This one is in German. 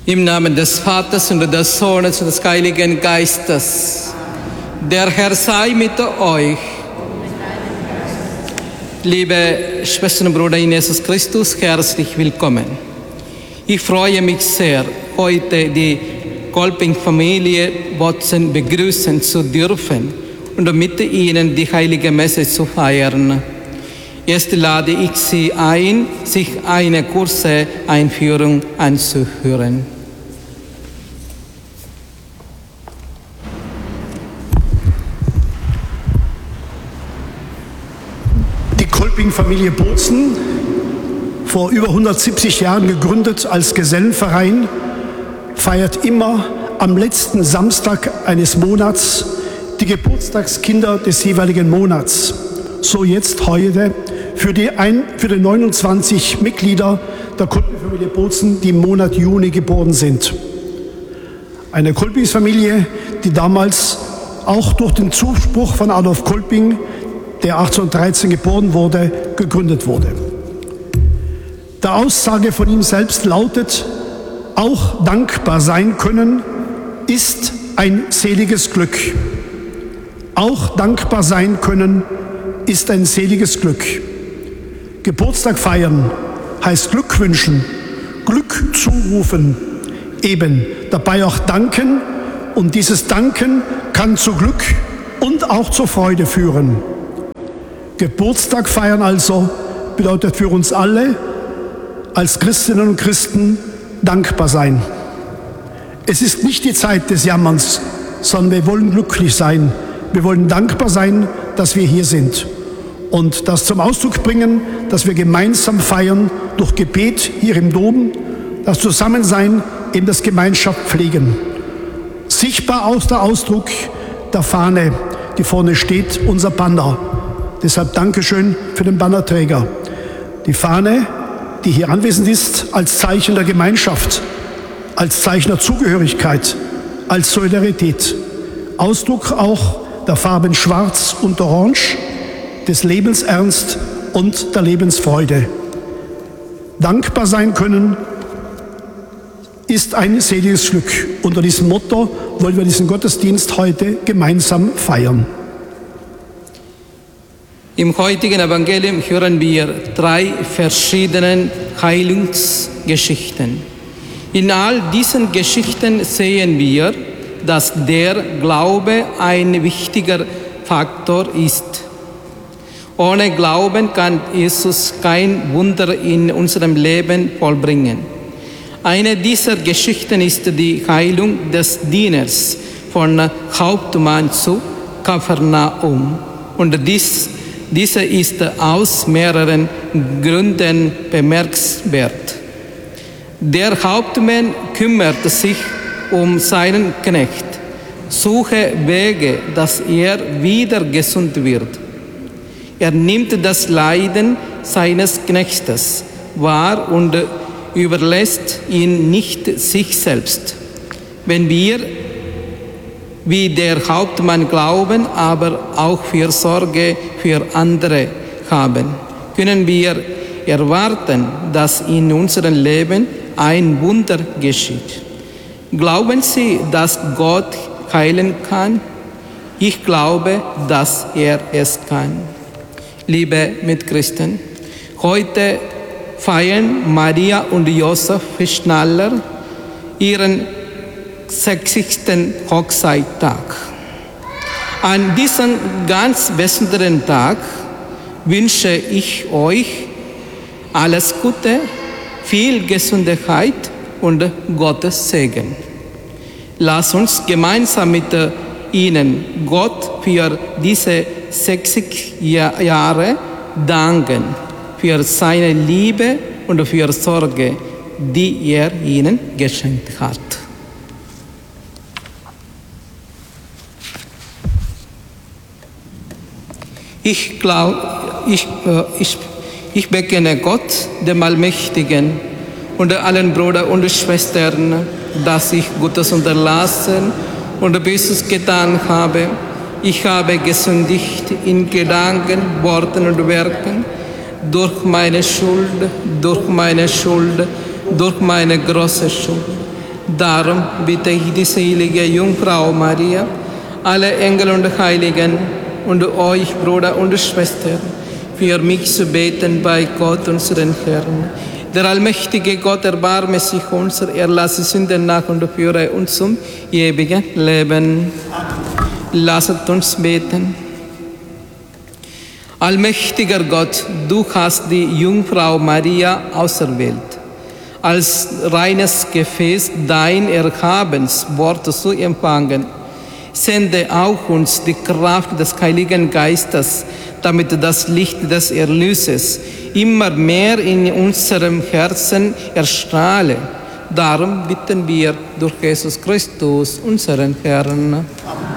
Im Namen des Vaters und des Sohnes und des Heiligen Geistes. Der Herr sei mit euch. Liebe Schwestern und Brüder in Jesus Christus, herzlich willkommen. Ich freue mich sehr, heute die Kolping-Familie Botzen begrüßen zu dürfen und mit ihnen die Heilige Messe zu feiern. Jetzt lade ich Sie ein, sich eine kurze Einführung anzuhören. Die Kolping-Familie Botzen, vor über 170 Jahren gegründet als Gesellenverein, feiert immer am letzten Samstag eines Monats die Geburtstagskinder des jeweiligen Monats. So jetzt heute für die 29 Mitglieder der Kolping-Familie Botzen, die im Monat Juni geboren sind. Eine Kolpingsfamilie, die damals auch durch den Zuspruch von Adolf Kolping, der 1813 geboren wurde, gegründet wurde. Der Aussage von ihm selbst lautet: Auch dankbar sein können ist ein seliges Glück. Auch dankbar sein können ist ein seliges Glück. Geburtstag feiern heißt Glück wünschen, Glück zurufen, eben dabei auch danken, und dieses Danken kann zu Glück und auch zur Freude führen. Geburtstag feiern also bedeutet für uns alle als Christinnen und Christen dankbar sein. Es ist nicht die Zeit des Jammerns, sondern wir wollen glücklich sein. Wir wollen dankbar sein, dass wir hier sind. Und das zum Ausdruck bringen, dass wir gemeinsam feiern durch Gebet hier im Dom, das Zusammensein, eben das Gemeinschaft pflegen. Sichtbar aus der Ausdruck der Fahne, die vorne steht, unser Banner. Deshalb Dankeschön für den Bannerträger. Die Fahne, die hier anwesend ist, als Zeichen der Gemeinschaft, als Zeichen der Zugehörigkeit, als Solidarität. Ausdruck auch der Farben Schwarz und Orange, des Lebensernst und der Lebensfreude. Dankbar sein können ist ein seliges Glück. Unter diesem Motto wollen wir diesen Gottesdienst heute gemeinsam feiern. Im heutigen Evangelium hören wir 3 verschiedene Heilungsgeschichten. In all diesen Geschichten sehen wir, dass der Glaube ein wichtiger Faktor ist. Ohne Glauben kann Jesus kein Wunder in unserem Leben vollbringen. Eine dieser Geschichten ist die Heilung des Dieners von Hauptmann zu Kapernaum. Und diese ist aus mehreren Gründen bemerkenswert. Der Hauptmann kümmert sich um seinen Knecht, suche Wege, dass er wieder gesund wird. Er nimmt das Leiden seines Knechtes wahr und überlässt ihn nicht sich selbst. Wenn wir wie der Hauptmann glauben, aber auch Fürsorge für andere haben, können wir erwarten, dass in unserem Leben ein Wunder geschieht. Glauben Sie, dass Gott heilen kann? Ich glaube, dass er es kann. Liebe Mitchristen, heute feiern Maria und Josef Fischnaller ihren 60. Hochzeittag. An diesem ganz besonderen Tag wünsche ich euch alles Gute, viel Gesundheit und Gottes Segen. Lasst uns gemeinsam mit Ihnen Gott für diese 60 Jahre danken, für seine Liebe und für Sorge, die er ihnen geschenkt hat. Ich bekenne Gott, dem Allmächtigen, und allen Brüdern und Schwestern, dass ich Gutes unterlassen und Böses getan habe. Ich habe gesündigt in Gedanken, Worten und Werken, durch meine Schuld, durch meine große Schuld. Darum bitte ich die selige Jungfrau Maria, alle Engel und Heiligen und euch, Brüder und Schwestern, für mich zu beten bei Gott, unseren Herrn. Der allmächtige Gott erbarme sich unser, erlasse Sünden nach und führe uns zum ewigen Leben. Lasset uns beten. Allmächtiger Gott, du hast die Jungfrau Maria auserwählt, als reines Gefäß dein erhabenes Wort zu empfangen. Sende auch uns die Kraft des Heiligen Geistes, damit das Licht des Erlösers immer mehr in unserem Herzen erstrahle. Darum bitten wir durch Jesus Christus, unseren Herrn. Amen.